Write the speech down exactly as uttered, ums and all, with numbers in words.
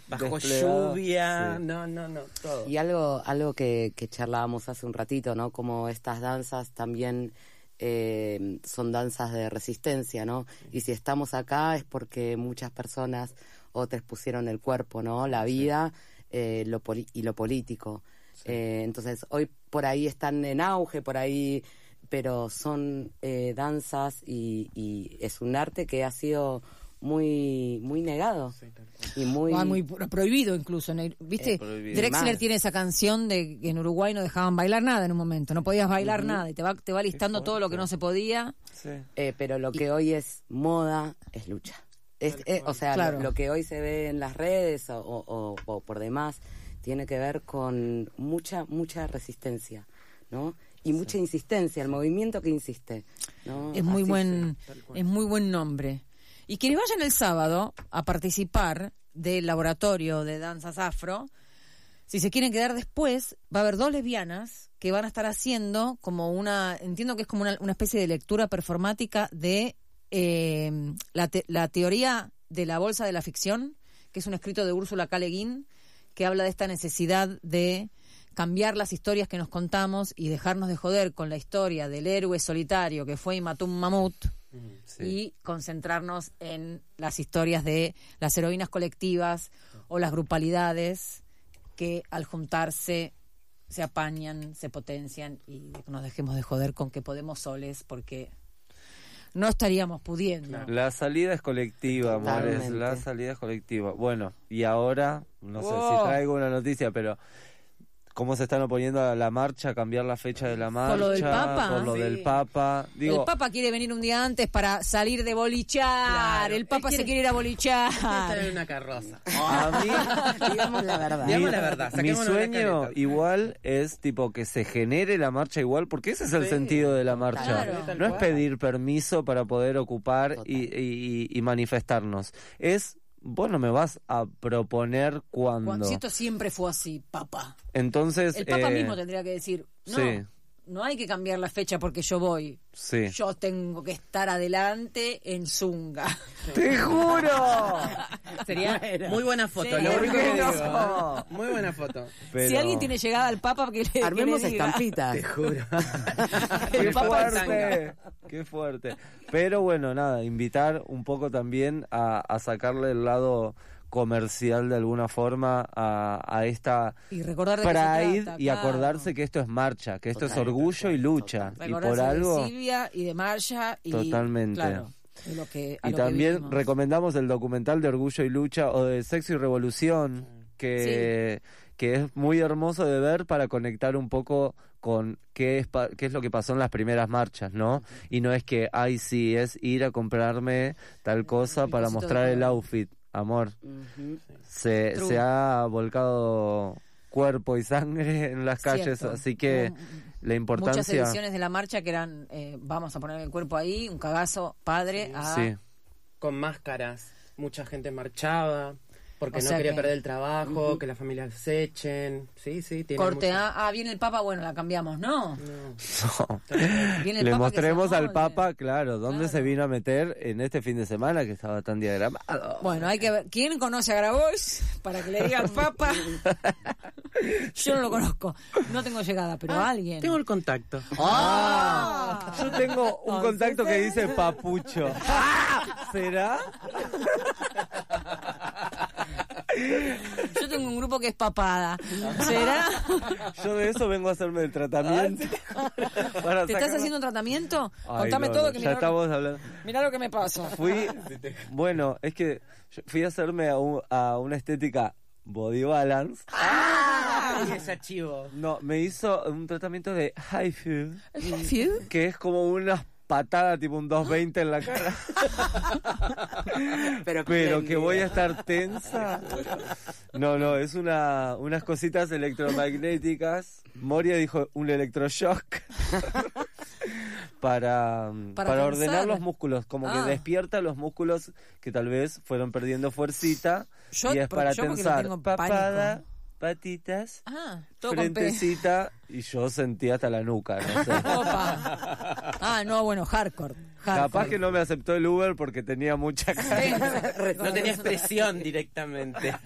bajo desplegado, lluvia, sí. no, no, no, todo. Y algo, algo que, que charlábamos hace un ratito, ¿no? Como estas danzas también eh, son danzas de resistencia, ¿no? Y si estamos acá es porque muchas personas, otras pusieron el cuerpo, ¿no? La vida eh, lo poli- y lo político. Sí. Eh, entonces, hoy por ahí están en auge, por ahí, pero son eh, danzas y, y es un arte que ha sido muy muy negado, sí, y muy ah, muy prohibido incluso, ¿viste? Prohibido. Drexler Más. tiene esa canción de que en Uruguay no dejaban bailar nada en un momento, no podías bailar uh-huh. nada y te va te va listando todo lo que no se podía. Sí. Eh, pero lo que y... hoy es moda es lucha. Es, es, o sea, claro. lo, lo que hoy se ve en las redes o, o, o por demás tiene que ver con mucha mucha resistencia, ¿no? Y sí. mucha insistencia, el movimiento que insiste, ¿no? Es muy Así buen es muy buen nombre. Y quienes vayan el sábado a participar del laboratorio de danzas afro, si se quieren quedar después, va a haber dos lesbianas que van a estar haciendo como una, entiendo que es como una, una especie de lectura performática de eh, la, te, la teoría de la bolsa de la ficción, que es un escrito de Úrsula K. Le Guin, que habla de esta necesidad de cambiar las historias que nos contamos y dejarnos de joder con la historia del héroe solitario que fue y mató un mamut. Sí. Y concentrarnos en las historias de las heroínas colectivas o las grupalidades que al juntarse se apañan, se potencian y nos dejemos de joder con que podemos soles porque no estaríamos pudiendo. La salida es colectiva, amores, la salida es colectiva. Bueno, y ahora, no sé oh. si traigo una noticia, pero cómo se están oponiendo a la marcha, a cambiar la fecha de la marcha. ¿Por lo del Papa? Por lo sí. del Papa. Digo, el Papa quiere venir un día antes para salir de bolichar. Claro, el Papa quiere, se quiere ir a bolichar. Quiere estar en una carroza. A mí, digamos la verdad. Digamos la verdad. Mi sueño igual es tipo que se genere la marcha igual, porque ese es el sí. sentido de la marcha. Claro. No es pedir permiso para poder ocupar y, y, y manifestarnos. Es... Vos no me vas a proponer cuándo. Si esto siempre fue así, Papa. Entonces... El Papa eh, mismo tendría que decir, no, sí. no hay que cambiar la fecha porque yo voy. Sí. Yo tengo que estar adelante en Zunga. ¡Te juro! Sería bueno. Muy buena foto. Sí, lo único que no. digo. Muy buena foto. Pero... Si alguien tiene llegada al Papa, que le armemos que le diga. estampitas. Te juro. ¡Qué fuerte! ¡Qué fuerte! Pero bueno, nada, invitar un poco también a, a sacarle el lado comercial de alguna forma a, a esta y recordar de Pride trata, y claro. acordarse que esto es marcha, que esto Total, es orgullo y lucha. Y por algo... de Silvia y de Marcha y... Totalmente. Claro, lo que, y lo también que recomendamos el documental de Orgullo y Lucha o de Sexo y Revolución, que, sí. que es muy hermoso de ver para conectar un poco con qué es pa- qué es lo que pasó en las primeras marchas, ¿no? Y no es que, ay, sí, es ir a comprarme tal cosa para mostrar el outfit. Amor, uh-huh. se, se ha volcado cuerpo y sangre en las calles, Cierto. Así que Hubo la importancia... Muchas ediciones de la marcha que eran, eh, vamos a poner el cuerpo ahí, un cagazo padre. Sí. A... sí. Con máscaras, mucha gente marchaba porque o no sea quería que... perder el trabajo, uh-huh. que las familias se echen. Sí, sí, tiene Corte mucho... A, ah, viene el Papa, bueno, la cambiamos, ¿no? No. No. Viene el Le Papa mostremos al molde. Papa, claro, dónde Claro. se vino a meter en este fin de semana que estaba tan diagramado. Bueno, hay que ver. ¿Quién conoce a Grabois? Para que le diga al Papa. Yo no lo conozco. No tengo llegada, pero Ah, alguien. Tengo el contacto. ¡Ah! Yo tengo un contacto que dice Papucho. ¿Será? Yo tengo un grupo que es papada. ¿Será? Yo de eso vengo a hacerme el tratamiento. Para ¿Te estás sacarlo. haciendo un tratamiento? Ay, Contame no, todo no, que ya mirá, estamos hablando. mirá lo que me pasa. Fui, bueno, es que yo fui a hacerme a, un- a una estética body balance. ¡Ah! Ese archivo. No, me hizo un tratamiento de high food, ¿Fiu? que es como unas patadas tipo un doscientos veinte en la cara. Pero, Pero que voy a estar tensa. No, no, es una unas cositas electromagnéticas. Moria dijo un electroshock. Para, Para para cansar. ordenar los músculos, como Ah. que despierta los músculos que tal vez fueron perdiendo fuercita. Yo- y es porque- para yo porque le tensar tengo papada, pánico. patitas, Ah, todo con P. frentecita, y yo sentí hasta la nuca, no sé. Opa. Ah, no, bueno, hardcore. hardcore. Capaz que no me aceptó el Uber porque tenía mucha cara. No tenía expresión directamente.